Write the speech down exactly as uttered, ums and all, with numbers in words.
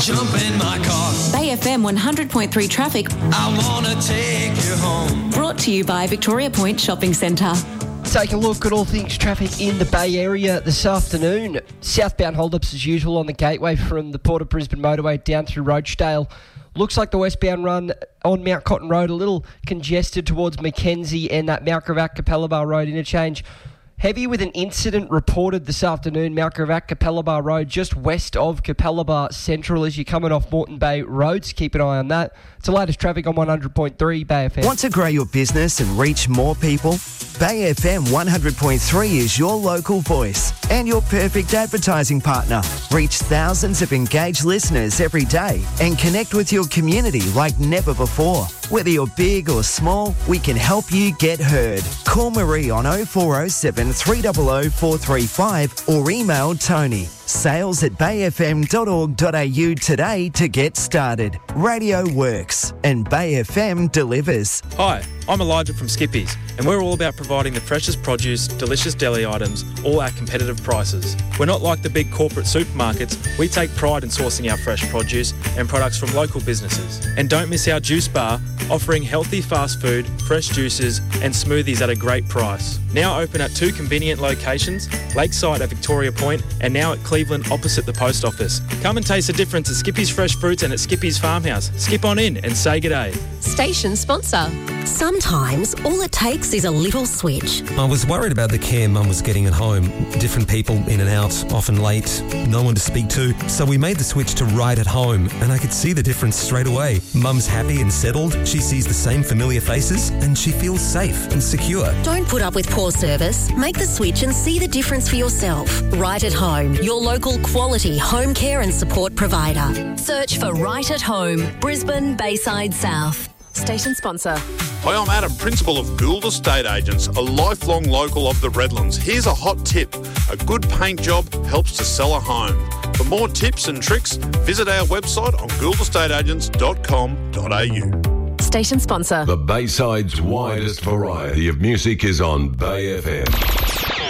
Jump in my car. Bay F M one hundred point three traffic. I wanna take you home. Brought to you by Victoria Point Shopping Centre. Take a look at all things traffic in the Bay Area this afternoon. Southbound holdups as usual on the gateway from the Port of Brisbane motorway down through Rochedale. Looks like the westbound run on Mount Cotton Road a little congested towards Mackenzie and that Mount Gravatt Capella Road interchange. Heavy with an incident reported this afternoon, Mount Gravatt Capella Road, just west of Capella Central as you're coming off Moreton Bay roads. Keep an eye on that. It's the latest traffic on one hundred point three Bay F M. Want to grow your business and reach more people? Bay F M one hundred point three is your local voice and your perfect advertising partner. Reach thousands of engaged listeners every day and connect with your community like never before. Whether you're big or small, we can help you get heard. Call Marie on oh four oh seven, three hundred, four three five or email Tony. Sales at bay f m dot org dot a u today to get started. Radio works and Bay F M delivers. Hi, I'm Elijah from Skippies, and we're all about providing the freshest produce, delicious deli items, all at competitive prices. We're not like the big corporate supermarkets. We take pride in sourcing our fresh produce and products from local businesses. And don't miss our juice bar, offering healthy fast food, fresh juices and smoothies at a great price. Now open at two convenient locations, Lakeside at Victoria Point and now at Cleveland opposite the post office. Come and taste the difference at Skippy's Fresh Fruits and at Skippy's Farmhouse. Skip on in and say g'day. Station sponsor. Sometimes all it takes is a little switch. I was worried about the care Mum was getting at home. Different people in and out, often late, no one to speak to. So we made the switch to Right at Home and I could see the difference straight away. Mum's happy and settled, she sees the same familiar faces and she feels safe and secure. Don't put up with poor service. Make the switch and see the difference for yourself. Right at Home, your local quality home care and support provider. Search for Right at Home, Brisbane, Bayside South. Station sponsor. Hi, I'm Adam, Principal of Gould Estate Agents, a lifelong local of the Redlands. Here's a hot tip. A good paint job helps to sell a home. For more tips and tricks, visit our website on gould estate agents dot com dot a u. Station sponsor. The Bayside's widest variety of music is on Bay F M.